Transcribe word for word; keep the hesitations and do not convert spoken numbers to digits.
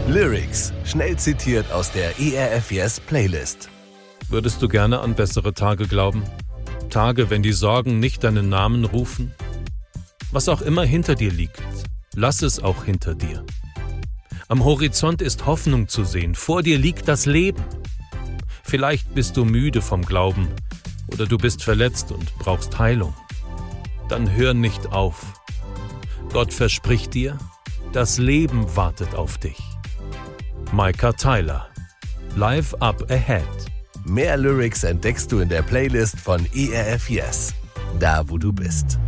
Lyrics, schnell zitiert aus der E R F Yes Playlist. Würdest du gerne an bessere Tage glauben? Tage, wenn die Sorgen nicht deinen Namen rufen? Was auch immer hinter dir liegt, lass es auch hinter dir. Am Horizont ist Hoffnung zu sehen, vor dir liegt das Leben. Vielleicht bist du müde vom Glauben oder du bist verletzt und brauchst Heilung. Dann hör nicht auf. Gott verspricht dir, das Leben wartet auf dich. Micah Tyler, Live Up Ahead. Mehr Lyrics entdeckst du in der Playlist von E R F Yes, da wo du bist.